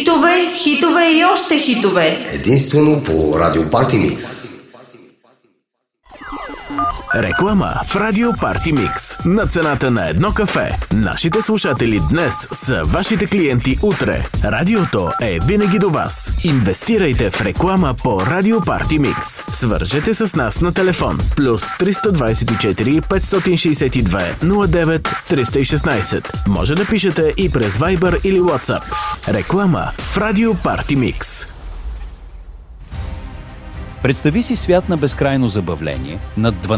Хитове, хитове и още хитове. Единствено по Радио Парти Микс. Реклама в Радио Парти Микс. На цената на едно кафе. Нашите слушатели днес са вашите клиенти утре. Радиото е винаги до вас. Инвестирайте в реклама по Радио Парти Микс. Свържете с нас на телефон плюс 324 562 09 316. Може да пишете и през Viber или WhatsApp. Реклама в Радио Парти Микс. Представи си свят на безкрайно забавление над 12